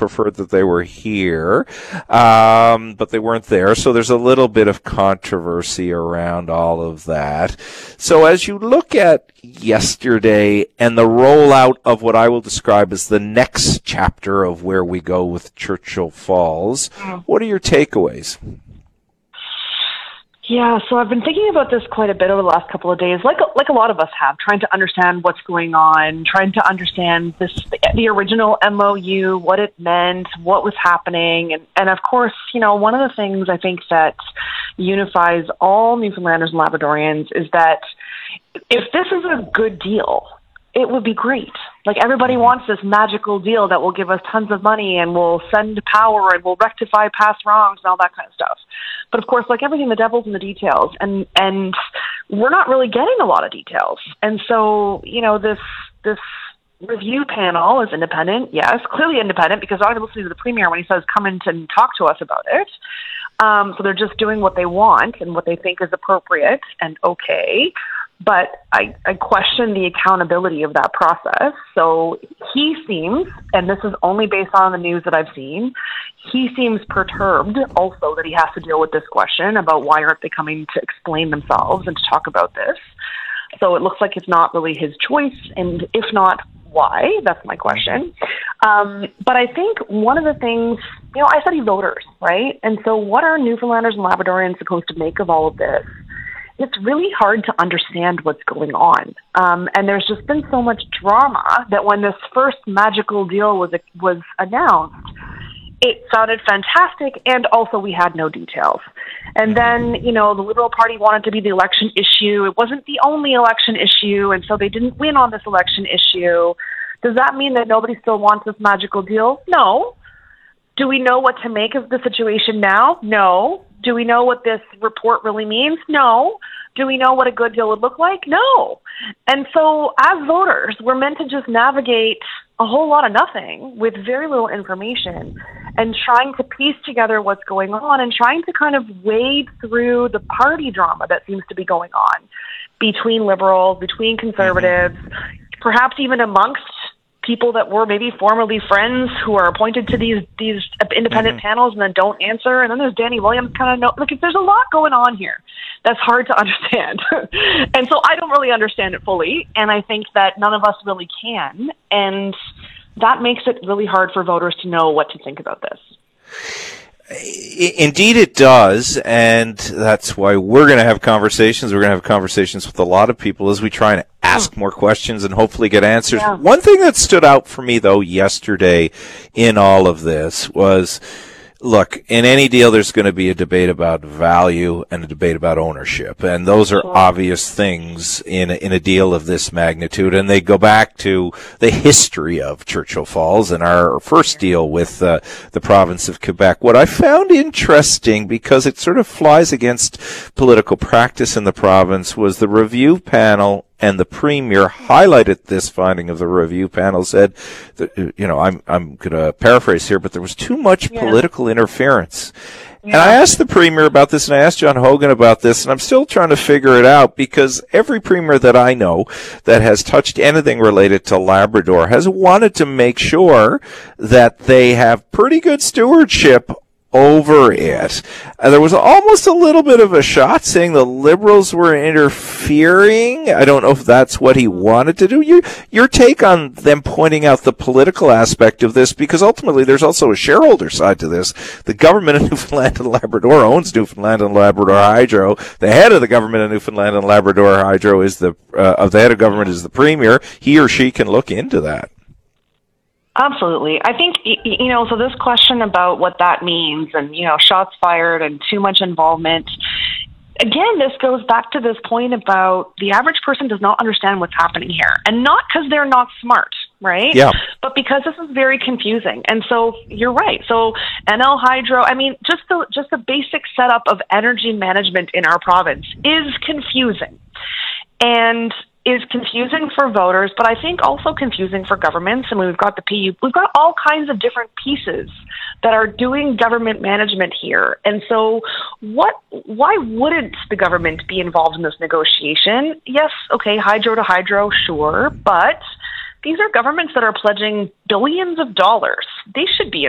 preferred that they were here, but they weren't there. So there's a little bit of controversy around all of that. So as you look at yesterday and the rollout of what I will describe as the next chapter of where we go with Churchill Falls, what are your takeaways? Yeah, so I've been thinking about this quite a bit over the last couple of days, like a lot of us have, trying to understand what's going on, trying to understand the original MOU, what it meant, what was happening. And of course, one of the things I think that unifies all Newfoundlanders and Labradorians is that if this is a good deal, it would be great. Like, everybody wants this magical deal that will give us tons of money and will send power and will rectify past wrongs and all that kind of stuff. But of course, like everything, the devil's in the details, and we're not really getting a lot of details. And so, this review panel is independent, yes, clearly independent, because I'm listening to the Premier when he says, come in and talk to us about it. So they're just doing what they want and what they think is appropriate and okay. But I question the accountability of that process. So he seems, and this is only based on the news that I've seen, he seems perturbed also that he has to deal with this question about why aren't they coming to explain themselves and to talk about this. So it looks like it's not really his choice, and if not, why? That's my question. But I think one of the things, I study voters, right? And so what are Newfoundlanders and Labradorians supposed to make of all of this? It's really hard to understand what's going on. And there's just been so much drama that when this first magical deal was announced, it sounded fantastic, and also we had no details. And then, the Liberal Party wanted to be the election issue. It wasn't the only election issue, and so they didn't win on this election issue. Does that mean that nobody still wants this magical deal? No. Do we know what to make of the situation now? No. Do we know what this report really means? No. Do we know what a good deal would look like? No. And so as voters, we're meant to just navigate a whole lot of nothing with very little information and trying to piece together what's going on and trying to kind of wade through the party drama that seems to be going on between Liberals, between Conservatives, perhaps even amongst people that were maybe formerly friends who are appointed to these independent panels and then don't answer. And then there's Danny Williams there's a lot going on here that's hard to understand. And so I don't really understand it fully. And I think that none of us really can. And that makes it really hard for voters to know what to think about this. Indeed it does, and that's why we're going to have conversations. We're going to have conversations with a lot of people as we try and ask more questions and hopefully get answers. Yeah. One thing that stood out for me, though, yesterday in all of this was, look, in any deal there's going to be a debate about value and a debate about ownership, and those are obvious things in a deal of this magnitude, and they go back to the history of Churchill Falls and our first deal with the province of Quebec. What I found interesting, because it sort of flies against political practice in the province, was the review panel. And the Premier highlighted this finding of the review panel, said that, I'm going to paraphrase here, but there was too much political interference. Yeah. And I asked the Premier about this, and I asked John Hogan about this, and I'm still trying to figure it out, because every Premier that I know that has touched anything related to Labrador has wanted to make sure that they have pretty good stewardship over it. There was almost a little bit of a shot saying the Liberals were interfering. I don't know if that's what he wanted to do. Your take on them pointing out the political aspect of this, because ultimately there's also a shareholder side to this. The government of Newfoundland and Labrador owns Newfoundland and Labrador Hydro. The head of the government of Newfoundland and Labrador Hydro is the head of government is the Premier. He or she can look into that. Absolutely. I think, so this question about what that means and, shots fired and too much involvement, again, this goes back to this point about the average person does not understand what's happening here. And not because they're not smart, right? Yeah. But because this is very confusing. And so you're right. So NL Hydro, just the basic setup of energy management in our province is confusing. And is confusing for voters, but I think also confusing for governments. And we've got the PU, we've got all kinds of different pieces that are doing government management here. And so why wouldn't the government be involved in this negotiation? Yes, okay, hydro to hydro, sure, but these are governments that are pledging billions of dollars. They should be